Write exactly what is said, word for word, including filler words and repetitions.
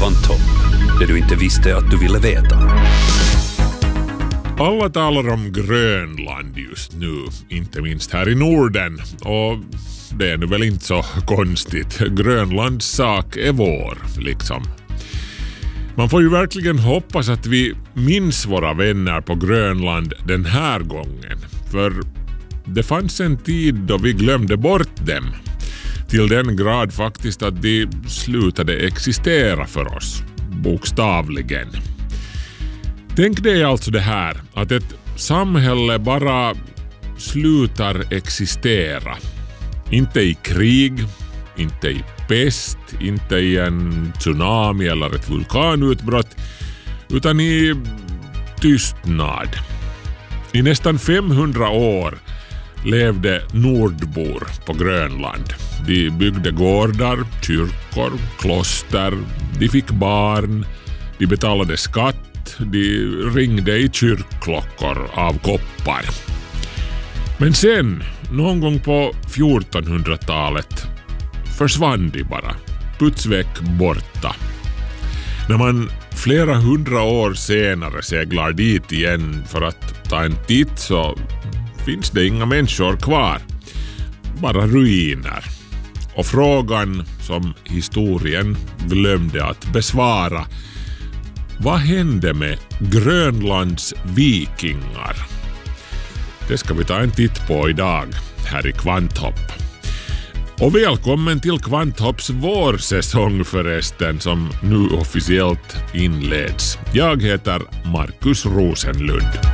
Kvanthopp, det du inte visste att du ville veta. Alla talar om Grönland just nu, inte minst här i Norden. Och det är nu väl inte så konstigt. Grönlands sak är vår, liksom. Man får ju verkligen hoppas att vi minns våra vänner på Grönland den här gången. För det fanns en tid då vi glömde bort dem. Till den grad faktiskt att de slutade existera för oss. Bokstavligen. Tänk dig alltså det här, att ett samhälle bara slutar existera. Inte i krig, inte i pest, inte i en tsunami eller ett vulkanutbrott, utan i tystnad. I nästan femhundra år levde nordbor på Grönland. De byggde gårdar, kyrkor, kloster, de fick barn, de betalade skatt, de ringde i kyrkklockor av koppar. Men sen, någon gång på fjortonhundratalet, försvann de bara, putsväck borta. När man flera hundra år senare seglar dit igen för att ta en titt så finns det inga människor kvar, bara ruiner. Och frågan som historien glömde att besvara: vad hände med Grönlands vikingar? Det ska vi ta en titt på idag här i Kvanthopp. Och välkommen till Kvanthopps vårsäsong förresten, som nu officiellt inleds. Jag heter Markus Rosenlund.